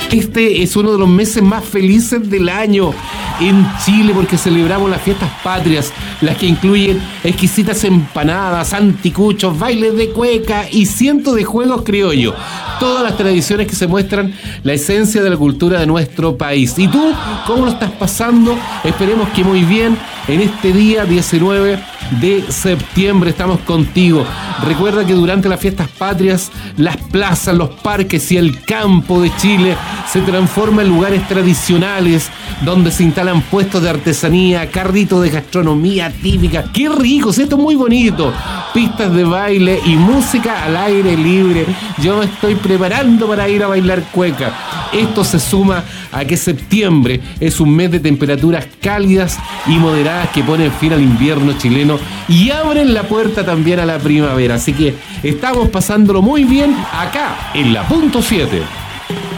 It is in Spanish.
Este es uno de los meses más felices del año en Chile porque celebramos las fiestas patrias, las que incluyen exquisitas empanadas, anticuchos, bailes de cueca y cientos de juegos criollos. Todas las tradiciones que se muestran la esencia de la cultura de nuestro país. ¿Y tú cómo lo estás pasando? Esperemos que muy bien. En este día 19 de septiembre estamos contigo. Recuerda que durante las fiestas patrias, las plazas, los parques y el campo de Chile se transforman en lugares tradicionales donde se instalan puestos de artesanía, carritos de gastronomía típica. ¡Qué rico! Esto es muy bonito. Pistas de baile y música al aire libre. Yo me estoy preparando para ir a bailar cueca. Esto se suma a que septiembre es un mes de temperaturas cálidas y moderadas que ponen fin al invierno chileno y abren la puerta también a la primavera. Así que estamos pasándolo muy bien acá en la Punto 7.